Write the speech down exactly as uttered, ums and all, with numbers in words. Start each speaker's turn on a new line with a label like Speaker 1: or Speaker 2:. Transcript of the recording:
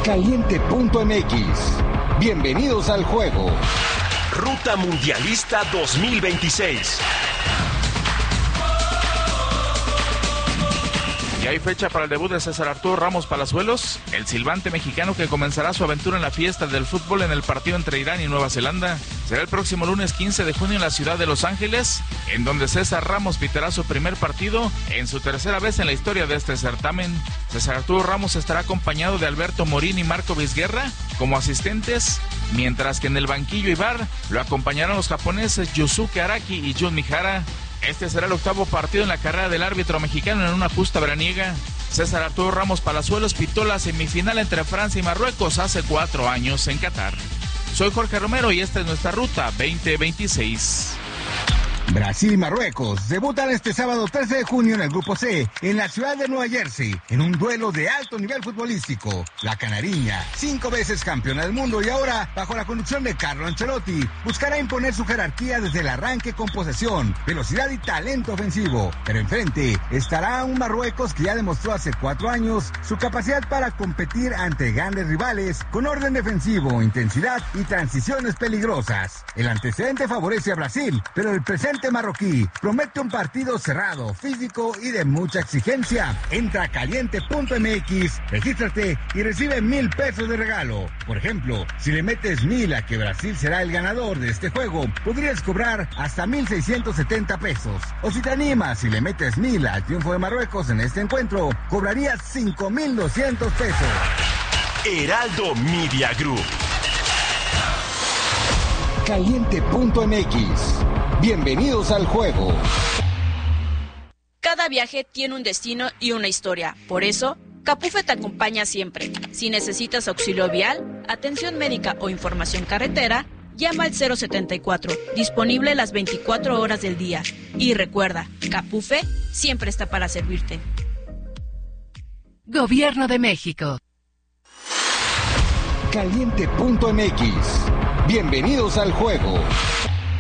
Speaker 1: Caliente punto M X. Bienvenidos al juego.
Speaker 2: Ruta Mundialista dos mil veintiséis.
Speaker 3: Y hay fecha para el debut de César Arturo Ramos Palazuelos, el silbante mexicano que comenzará su aventura en la fiesta del fútbol en el partido entre Irán y Nueva Zelanda. Será el próximo lunes quince de junio en la ciudad de Los Ángeles, en donde César Ramos pitará su primer partido en su tercera vez en la historia de este certamen. César Arturo Ramos estará acompañado de Alberto Morín y Marco Vizguerra como asistentes, mientras que en el banquillo y bar lo acompañarán los japoneses Yusuke Araki y Jun Mihara. Este será el octavo partido en la carrera del árbitro mexicano en una justa veraniega. César Arturo Ramos Palazuelos pitó la semifinal entre Francia y Marruecos hace cuatro años en Qatar. Soy Jorge Romero y esta es nuestra Ruta veinte veintiséis.
Speaker 1: Brasil y Marruecos debutan este sábado trece de junio en el Grupo C, en la ciudad de Nueva Jersey, en un duelo de alto nivel futbolístico. La canariña, cinco veces campeona del mundo y ahora, bajo la conducción de Carlo Ancelotti, buscará imponer su jerarquía desde el arranque con posesión, velocidad y talento ofensivo. Pero enfrente estará un Marruecos que ya demostró hace cuatro años su capacidad para competir ante grandes rivales con orden defensivo, intensidad y transiciones peligrosas. El antecedente favorece a Brasil, pero el presente marroquí promete un partido cerrado, físico y de mucha exigencia. Entra a caliente punto M X, regístrate y recibe mil pesos de regalo. Por ejemplo, si le metes mil a que Brasil será el ganador de este juego, podrías cobrar hasta mil seiscientos setenta pesos. O si te animas y le metes mil al triunfo de Marruecos en este encuentro, cobrarías cinco mil doscientos pesos.
Speaker 2: Heraldo Media Group.
Speaker 1: Caliente punto M X. Bienvenidos al juego.
Speaker 4: Cada viaje tiene un destino y una historia. Por eso, Capufe te acompaña siempre. Si necesitas auxilio vial, atención médica o información carretera, llama al cero setenta y cuatro, disponible las veinticuatro horas del día. Y recuerda, Capufe siempre está para servirte.
Speaker 5: Gobierno de México.
Speaker 1: Caliente punto M X. Bienvenidos al juego.